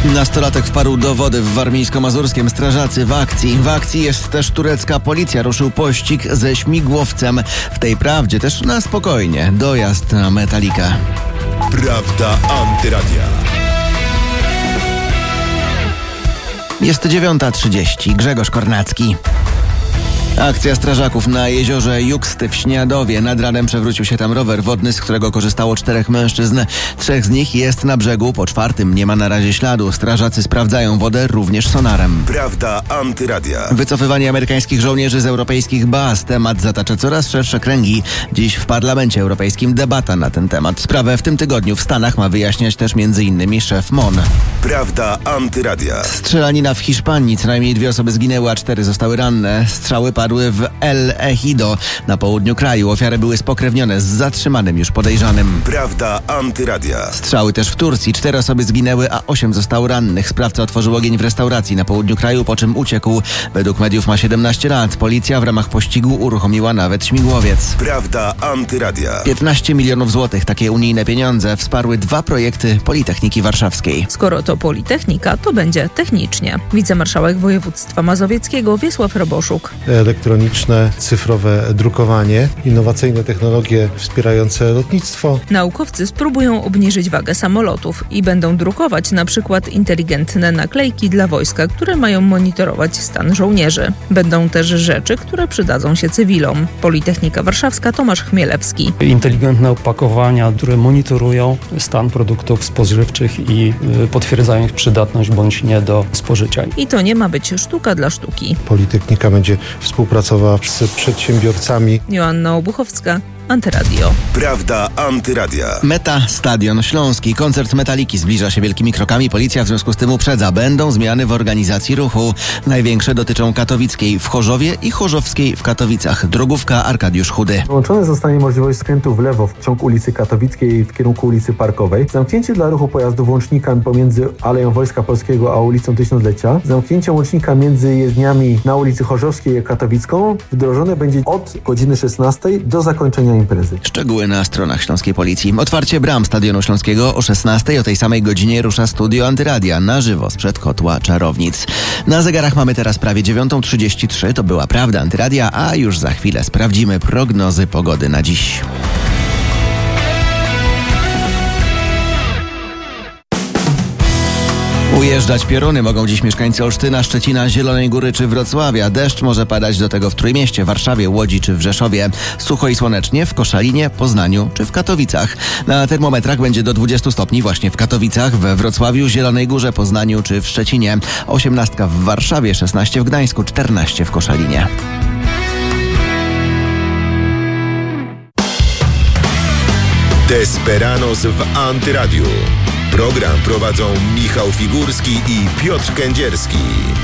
Nastolatek wpadł do wody w warmińsko-mazurskiem. Strażacy w akcji. W akcji jest też turecka policja. Ruszył pościg ze śmigłowcem. W tej prawdzie też na spokojnie. Dojazd na Metallica. Prawda Antyradia. Jest 9:30. Grzegorz Kornacki. Akcja strażaków na jeziorze Juksty w Śniadowie. Nad ranem przewrócił się tam rower wodny, z którego korzystało 4 mężczyzn. 3 z nich jest na brzegu, po 4 nie ma na razie śladu. Strażacy sprawdzają wodę również sonarem. Prawda Antyradia. Wycofywanie amerykańskich żołnierzy z europejskich baz. Temat zatacza coraz szersze kręgi. Dziś w Parlamencie Europejskim debata na ten temat. Sprawę w tym tygodniu w Stanach ma wyjaśniać też m.in. szef MON. Prawda Antyradia. Strzelanina w Hiszpanii. Co najmniej 2 osoby zginęły, a 4 zostały ranne. Strzały padły w El Ejido na południu kraju. Ofiary były spokrewnione z zatrzymanym już podejrzanym. Prawda Antyradia. Strzały też w Turcji. 4 osoby zginęły, a 8 zostało rannych. Sprawca otworzył ogień w restauracji na południu kraju, po czym uciekł. Według mediów ma 17 lat. Policja w ramach pościgu uruchomiła nawet śmigłowiec. Prawda Antyradia. 15 milionów złotych. Takie unijne pieniądze wsparły 2 projekty Politechniki Warszawskiej. Skoro to Politechnika, to będzie technicznie. Wicemarszałek województwa mazowieckiego Wiesław Roboszuk. Elektroniczne, cyfrowe drukowanie, innowacyjne technologie wspierające lotnictwo. Naukowcy spróbują obniżyć wagę samolotów i będą drukować na przykład inteligentne naklejki dla wojska, które mają monitorować stan żołnierzy. Będą też rzeczy, które przydadzą się cywilom. Politechnika Warszawska, Tomasz Chmielewski. Inteligentne opakowania, które monitorują stan produktów spożywczych i potwierdzają ich przydatność bądź nie do spożycia. I to nie ma być sztuka dla sztuki. Politechnika będzie współpracowała z przedsiębiorcami. Joanna Obuchowska, Antyradio. Prawda Antyradia. Meta Stadion Śląski. Koncert Metalliki zbliża się wielkimi krokami. Policja w związku z tym uprzedza. Będą zmiany w organizacji ruchu. Największe dotyczą Katowickiej w Chorzowie i Chorzowskiej w Katowicach. Drogówka Arkadiusz Chudy. Włączone zostanie możliwość skrętu w lewo w ciąg ulicy Katowickiej w kierunku ulicy Parkowej. Zamknięcie dla ruchu pojazdów łącznika pomiędzy Aleją Wojska Polskiego a ulicą Tysiąclecia. Zamknięcie łącznika między jezdniami na ulicy Chorzowskiej i Katowicką wdrożone będzie od godziny 16 do zakończenia imprezy. Szczegóły na stronach Śląskiej Policji. Otwarcie bram Stadionu Śląskiego o 16:00. O tej samej godzinie rusza studio Antyradia na żywo sprzed kotła Czarownic. Na zegarach mamy teraz prawie 9:33. To była Prawda Antyradia, a już za chwilę sprawdzimy prognozy pogody na dziś. Ujeżdżać pioruny mogą dziś mieszkańcy Olsztyna, Szczecina, Zielonej Góry czy Wrocławia. Deszcz może padać do tego w Trójmieście, Warszawie, Łodzi czy w Rzeszowie. Sucho i słonecznie w Koszalinie, Poznaniu czy w Katowicach. Na termometrach będzie do 20 stopni właśnie w Katowicach, we Wrocławiu, Zielonej Górze, Poznaniu czy w Szczecinie. 18 w Warszawie, 16 w Gdańsku, 14 w Koszalinie. Desperados w Antyradiu. Program prowadzą Michał Figurski i Piotr Kędzierski.